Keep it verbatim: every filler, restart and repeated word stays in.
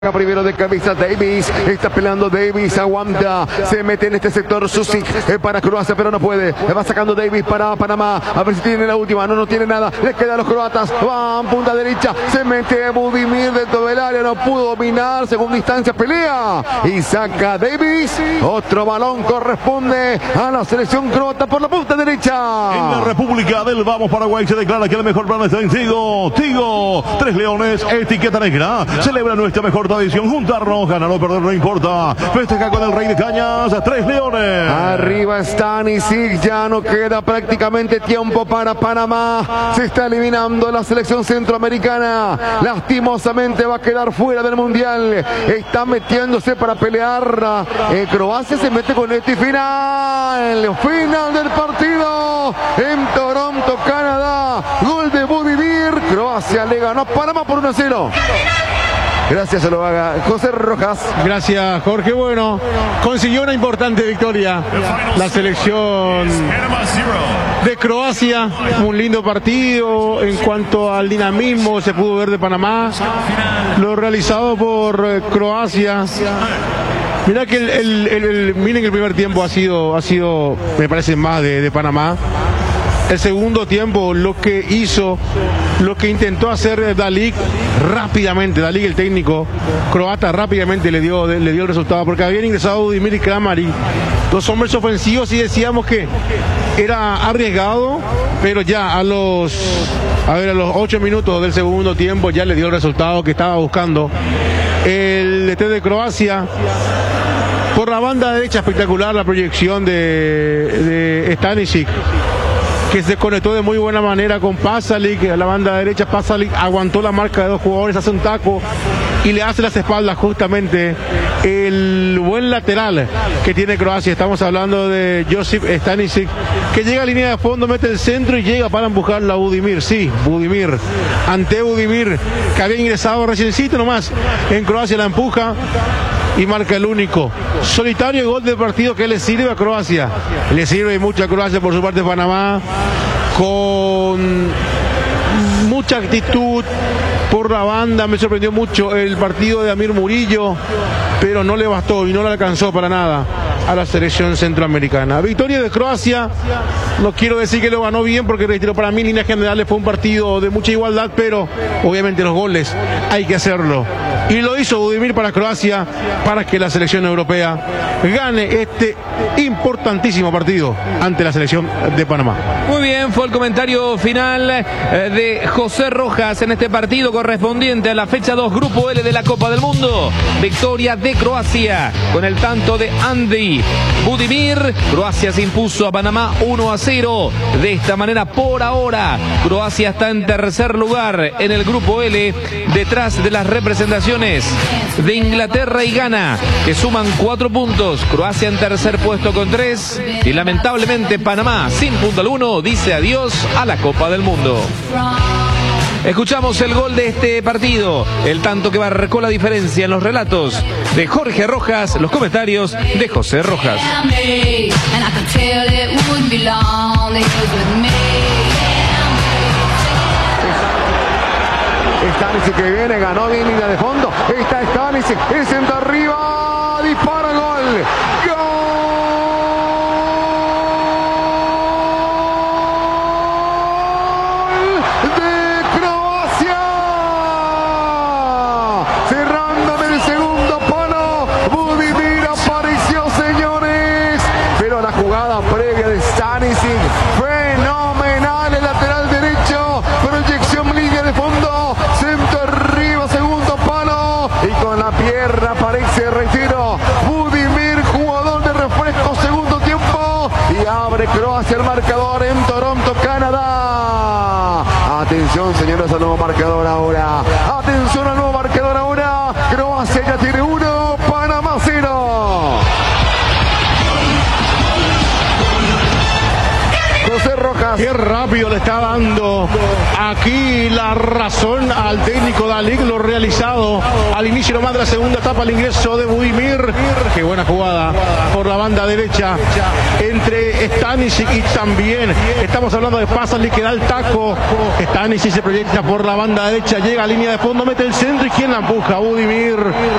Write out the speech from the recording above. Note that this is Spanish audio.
Primero de cabeza Davis, está peleando Davis, aguanta, se mete en este sector Susic eh, para Croacia, pero no puede, le va sacando Davis para Panamá, a ver si tiene la última, no, no tiene nada, le quedan los croatas, van punta derecha, se mete Budimir dentro del área, no pudo dominar, segunda instancia, pelea, y saca Davis, otro balón corresponde a la selección croata por la punta derecha. En la República del Vamos Paraguay se declara que el mejor plan está en Tigo, Tigo, Tres Leones, etiqueta negra, celebra nuestra mejor tradición, juntarnos, ganar o perder no importa, festeja con el Rey de Cañas, Tres Leones. Arriba Stanisic, ya no queda prácticamente tiempo para Panamá, se está eliminando la selección centroamericana, lastimosamente va a quedar fuera del mundial, está metiéndose para pelear, eh, Croacia se mete con este final, final del partido en Toronto, Canadá, gol de Budimir, Croacia le ganó a Panamá por uno a cero. Gracias, se lo haga José Rojas. Gracias, Jorge. Bueno, consiguió una importante victoria la selección de Croacia. Un lindo partido en cuanto al dinamismo se pudo ver de Panamá. Lo realizado por eh, Croacia. Mirá que el, el, el, el, miren que el primer tiempo ha sido, ha sido, me parece, más de, de Panamá. El segundo tiempo, lo que hizo, lo que intentó hacer Dalic rápidamente, Dalic el técnico croata rápidamente le dio, le dio el resultado, porque habían ingresado Budimir y Kramaric, dos hombres ofensivos, y decíamos que era arriesgado, pero ya a los, a ver, a los ocho minutos del segundo tiempo ya le dio el resultado que estaba buscando el D T de Croacia. Por la banda derecha, espectacular la proyección de, de Stanisic, que se conectó de muy buena manera con Pasalic, a la banda derecha. Pasalic aguantó la marca de dos jugadores, hace un taco y le hace las espaldas justamente el buen lateral que tiene Croacia. Estamos hablando de Josip Stanisic, que llega a línea de fondo, mete el centro y llega para empujarla a Budimir. Sí, Budimir, ante Budimir, que había ingresado reciencito nomás en Croacia, la empuja y marca el único solitario gol del partido que le sirve a Croacia. Le sirve mucho a Croacia. Por su parte, Panamá con mucha actitud por la banda. Me sorprendió mucho el partido de Amir Murillo, pero no le bastó y no le alcanzó para nada a la selección centroamericana. Victoria de Croacia. No quiero decir que lo ganó bien, porque reitero, para mí en líneas generales fue un partido de mucha igualdad, pero obviamente los goles hay que hacerlo. Y lo hizo Budimir para Croacia, para que la selección europea gane este importantísimo partido ante la selección de Panamá. Muy bien, fue el comentario final de José Rojas en este partido correspondiente a la fecha dos, Grupo L de la Copa del Mundo. Victoria de Croacia con el tanto de Andy Budimir. Croacia se impuso a Panamá uno a cero. De esta manera, por ahora, Croacia está en tercer lugar en el Grupo L, detrás de las representaciones de Inglaterra y Ghana, que suman cuatro puntos. Croacia en tercer puesto con tres, y lamentablemente Panamá, sin punto alguno, dice adiós a la Copa del Mundo. Escuchamos el gol de este partido, el tanto que marcó la diferencia en los relatos de Jorge Rojas, los comentarios de José Rojas. Stanisic que viene, ganó bien línea de fondo, está Stanisic, el centro arriba, dispara, gol, gol de Croacia, cerrando en el segundo palo, Budimir apareció, señores, pero la jugada previa de Stanisic, fenomenal, el lateral derecho, proyección, línea de fondo, centro arriba, segundo palo, y con la pierna aparece, retiro, Budimir, jugador de refresco, segundo tiempo, y abre Croacia el marcador en Toronto, Canadá. Atención, señores, al nuevo marcador ahora, atención al nuevo marcador ahora, Croacia ya tiene uno, Panamá cero. José Rojas. Qué rápido le está dando a aquí la razón al técnico Dalik, lo realizado al inicio nomás de la segunda etapa, el ingreso de Budimir. Qué buena jugada por la banda derecha entre Stanisic y también estamos hablando de Pasalic que da el taco. Stanisic se proyecta por la banda derecha, llega a línea de fondo, mete el centro y quien la empuja, Budimir.